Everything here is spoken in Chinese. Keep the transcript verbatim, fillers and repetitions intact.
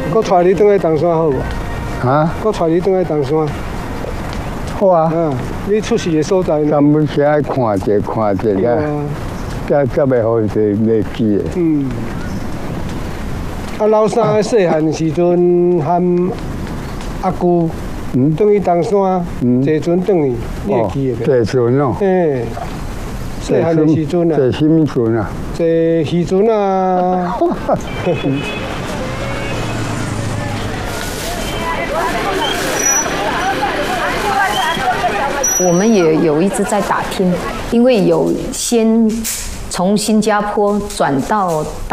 我带你转来东山好无？ 啊？ 我带你转来东山。 好啊。 嗯，你出事的所在呢？ 咱们先爱看者看者个，才才袂好是袂记的。 嗯。啊，老三细汉时阵和阿姑。 嗯，转去东山，坐船转去，你会记得？ 坐船哦。 嘿，细汉的时阵啊。 坐什么船啊？ 坐渔船啊。 我们也有一直在打听，因为有先从新加坡转到。